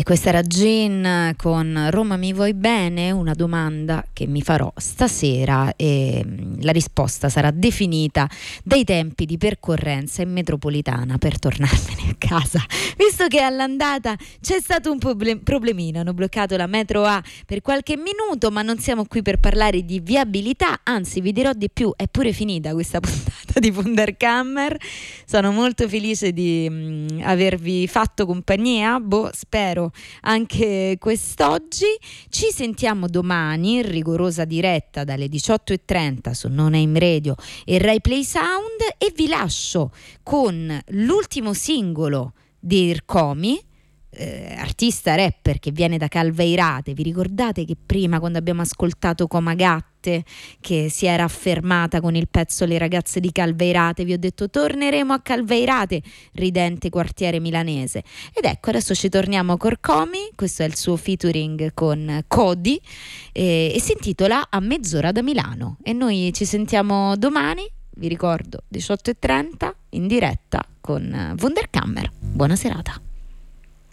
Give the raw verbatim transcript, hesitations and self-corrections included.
E questa era Gin con Roma mi vuoi bene? Una domanda che mi farò stasera e la risposta sarà definita dai tempi di percorrenza in metropolitana per tornarmene a casa, visto che all'andata c'è stato un problem- problemino, hanno bloccato la metro A per qualche minuto, ma non siamo qui per parlare di viabilità, anzi vi dirò di più, è pure finita questa puntata di Wunderkammer. Sono molto felice di mh, avervi fatto compagnia, boh, spero anche quest'oggi. Ci sentiamo domani in rigorosa diretta dalle diciotto e trenta su No Name Radio e Rai Play Sound, e vi lascio con l'ultimo singolo di Ircomi, eh, artista rapper che viene da Calveirate. Vi ricordate che prima, quando abbiamo ascoltato Comagatte, che si era affermata con il pezzo Le ragazze di Calveirate, vi ho detto torneremo a Calveirate, ridente quartiere milanese, ed ecco adesso ci torniamo con Ircomi. Questo è il suo featuring con Cody e, e si intitola A mezz'ora da Milano, e noi ci sentiamo domani, vi ricordo diciotto e trenta in diretta con Wunderkammer. Buona serata.